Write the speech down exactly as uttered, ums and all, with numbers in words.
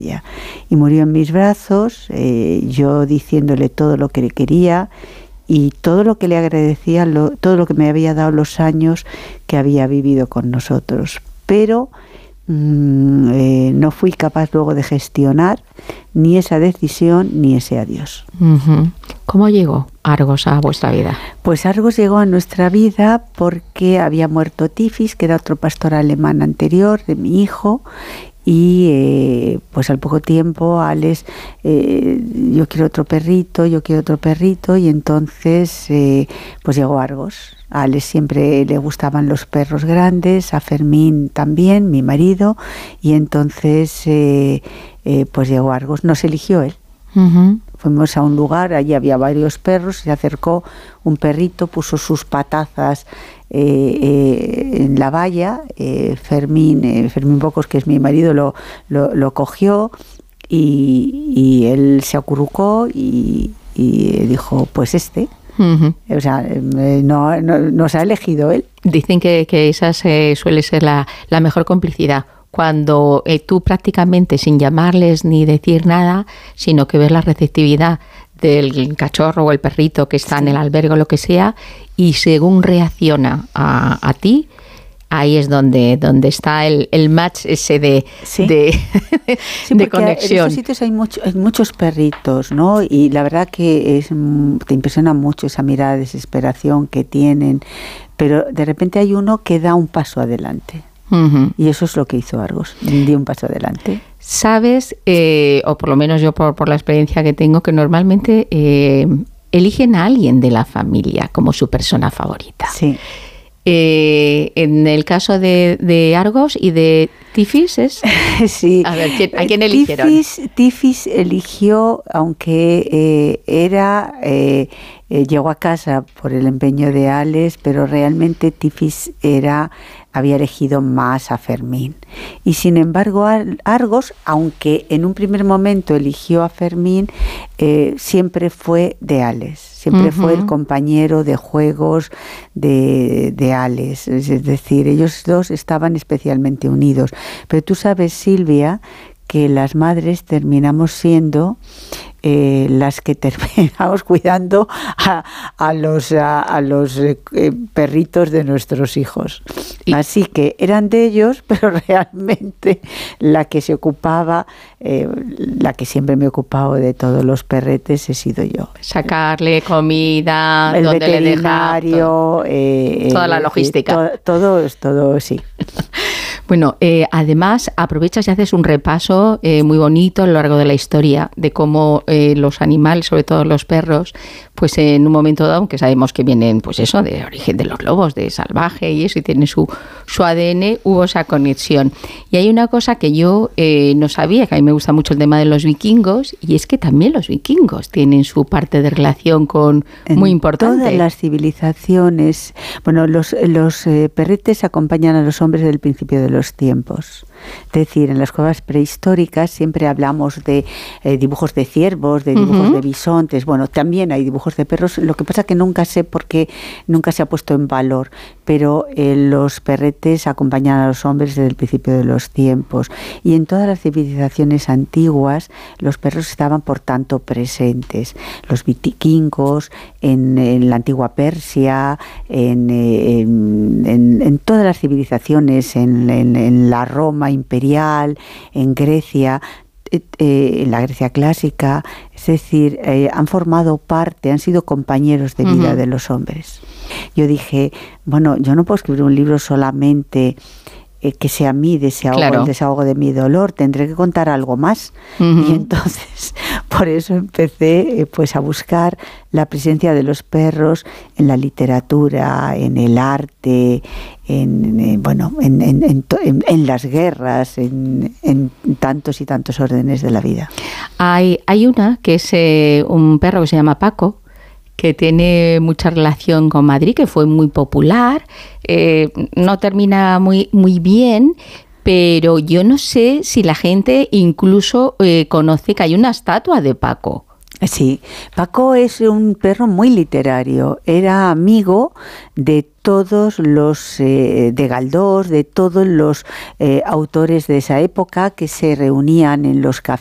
Y murió en mis brazos, eh, yo diciéndole todo lo que le quería y todo lo que le agradecía, lo, todo lo que me había dado los años que había vivido con nosotros. Pero mmm, eh, no fui capaz luego de gestionar ni esa decisión ni ese adiós. Uh-huh. ¿Cómo llegó Argos a vuestra vida? Pues Argos llegó a nuestra vida porque había muerto Tifis, que era otro pastor alemán anterior de mi hijo. Y eh, pues al poco tiempo Alex, eh, yo quiero otro perrito, yo quiero otro perrito, y entonces eh, pues llegó Argos. A Alex siempre le gustaban los perros grandes, a Fermín también, mi marido, y entonces eh, eh, pues llegó Argos. Nos eligió él. Uh-huh. Fuimos a un lugar, allí había varios perros, se acercó un perrito, puso sus patazas Eh, eh, en la valla, eh, Fermín, eh, Fermín Bocos, que es mi marido, lo, lo, lo cogió y, y él se acurrucó y, y dijo, pues este. Uh-huh. O sea, eh, no, no, nos ha elegido él. Dicen que, que esa eh, suele ser la, la mejor complicidad, cuando eh, tú prácticamente sin llamarles ni decir nada, sino que ves la receptividad del cachorro o el perrito que está sí. en el albergue o lo que sea, y según reacciona a, a ti, ahí es donde, donde está el, el match ese de, sí. de, sí, de conexión. En estos sitios hay, mucho, hay muchos perritos, ¿no? Y la verdad que es, te impresiona mucho esa mirada de desesperación que tienen, pero de repente hay uno que da un paso adelante. Uh-huh. Y eso es lo que hizo Argos, dio un paso adelante. Sabes, eh, o por lo menos yo por, por la experiencia que tengo, que normalmente eh, eligen a alguien de la familia como su persona favorita. Sí. Eh, en el caso de, de Argos y de Tifis es... Sí. A ver, ¿quién, ¿a quién eligieron? Tifis, Tifis eligió, aunque eh, era... Eh, eh, llegó a casa por el empeño de Alex, pero realmente Tifis era... había elegido más a Fermín. Y sin embargo Argos, aunque en un primer momento eligió a Fermín, eh, siempre fue de Alex, siempre uh-huh. fue el compañero de juegos de, de Alex, es decir, ellos dos estaban especialmente unidos. Pero tú sabes, Silvia, que las madres terminamos siendo eh, las que terminamos cuidando a, a los, a, a los eh, perritos de nuestros hijos. Así que eran de ellos, pero realmente la que se ocupaba, eh, la que siempre me he ocupado de todos los perretes he sido yo. Sacarle comida, el donde veterinario, le deja, eh, toda la logística. Eh, todo, todo, todo, sí. Bueno, eh, además aprovechas y haces un repaso eh, muy bonito a lo largo de la historia de cómo eh, los animales, sobre todo los perros, pues en un momento dado, aunque sabemos que vienen, pues eso, de origen de los lobos, de salvaje y eso, y tienen su, su A D N, hubo esa conexión. Y hay una cosa que yo eh, no sabía, que a mí me gusta mucho el tema de los vikingos, y es que también los vikingos tienen su parte de relación con en muy importante. Todas las civilizaciones, bueno, los, los eh, perretes acompañan a los hombres desde el principio de los tiempos. Es decir, en las cuevas prehistóricas siempre hablamos de eh, dibujos de ciervos, de dibujos uh-huh. de bisontes. Bueno, también hay dibujos de perros. Lo que pasa que nunca sé por qué nunca se ha puesto en valor. Pero eh, los perretes acompañan a los hombres desde el principio de los tiempos. Y en todas las civilizaciones antiguas los perros estaban, por tanto, presentes. Los vikingos, en, en la antigua Persia, en, en, en, en todas las civilizaciones, en, en, en la Roma imperial, en Grecia, eh, eh, en la Grecia clásica, es decir, eh, han formado parte, han sido compañeros de vida uh-huh. de los hombres. Yo dije, bueno, yo no puedo escribir un libro solamente eh, que sea mi desahogo, claro. el desahogo de mi dolor, tendré que contar algo más. Uh-huh. Y entonces, por eso empecé eh, pues a buscar la presencia de los perros en la literatura, en el arte, en, en bueno, en, en, en, en, en las guerras, en, en tantos y tantos órdenes de la vida. Hay, hay una que es eh, un perro que se llama Paco, que tiene mucha relación con Madrid, que fue muy popular, eh, no termina muy, muy bien, pero yo no sé si la gente incluso eh, conoce que hay una estatua de Paco. Sí, Paco es un perro muy literario, era amigo de todos los eh, de Galdós, de todos los eh, autores de esa época que se reunían en los cafés